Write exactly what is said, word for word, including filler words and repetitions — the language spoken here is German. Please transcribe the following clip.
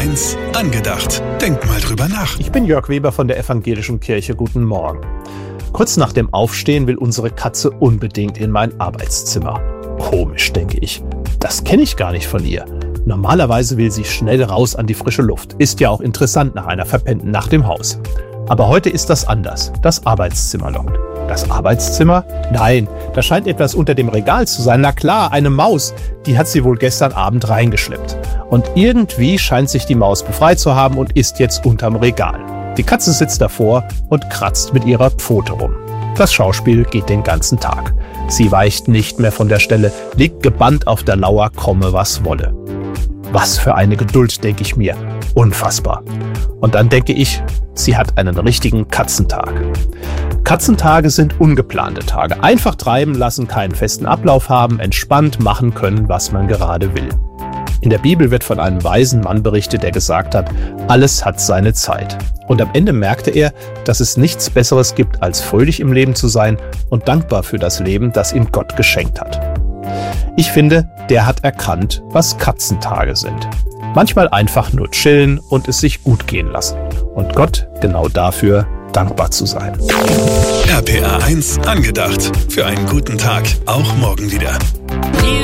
eins angedacht. Denk mal drüber nach. Ich bin Jörg Weber von der Evangelischen Kirche. Guten Morgen. Kurz nach dem Aufstehen will unsere Katze unbedingt in mein Arbeitszimmer. Komisch, denke ich. Das kenne ich gar nicht von ihr. Normalerweise will sie schnell raus an die frische Luft. Ist ja auch interessant nach einer verpennten Nacht im Haus. Aber heute ist das anders. Das Arbeitszimmer lockt. Das Arbeitszimmer? Nein, da scheint etwas unter dem Regal zu sein. Na klar, eine Maus. Die hat sie wohl gestern Abend reingeschleppt. Und irgendwie scheint sich die Maus befreit zu haben und ist jetzt unterm Regal. Die Katze sitzt davor und kratzt mit ihrer Pfote rum. Das Schauspiel geht den ganzen Tag. Sie weicht nicht mehr von der Stelle, liegt gebannt auf der Lauer, komme was wolle. Was für eine Geduld, denke ich mir. Unfassbar. Und dann denke ich, sie hat einen richtigen Katzentag. Katzentage sind ungeplante Tage. Einfach treiben lassen, keinen festen Ablauf haben, entspannt machen können, was man gerade will. In der Bibel wird von einem weisen Mann berichtet, der gesagt hat, alles hat seine Zeit. Und am Ende merkte er, dass es nichts Besseres gibt, als fröhlich im Leben zu sein und dankbar für das Leben, das ihm Gott geschenkt hat. Ich finde, der hat erkannt, was Katzentage sind. Manchmal einfach nur chillen und es sich gut gehen lassen. Und Gott genau dafür dankbar zu sein. R P R eins angedacht. Für einen guten Tag. Auch morgen wieder.